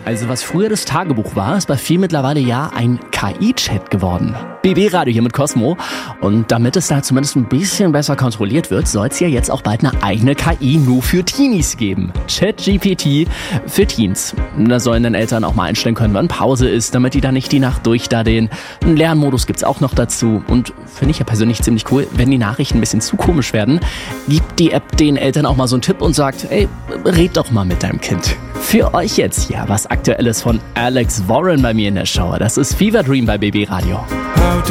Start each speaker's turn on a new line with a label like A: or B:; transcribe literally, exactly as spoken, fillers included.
A: Also was früher das Tagebuch war, ist bei vielen mittlerweile ja ein K I-Chat geworden. B B-Radio hier mit Cosmo. Und damit es da zumindest ein bisschen besser kontrolliert wird, soll es ja jetzt auch bald eine eigene K I nur für Teenies geben. ChatGPT für Teens. Da sollen dann Eltern auch mal einstellen können, wann Pause ist, damit die da nicht die Nacht durchdaddeln. Einen Lernmodus gibt's auch noch dazu. Und finde ich ja persönlich ziemlich cool, wenn die Nachrichten ein bisschen zu komisch werden, gibt die App den Eltern auch mal so einen Tipp und sagt, ey, red doch mal mit deinem Kind. Für euch jetzt hier was Aktuelles von Alex Warren bei mir in der Show. Das ist Fever Dream bei B B Radio.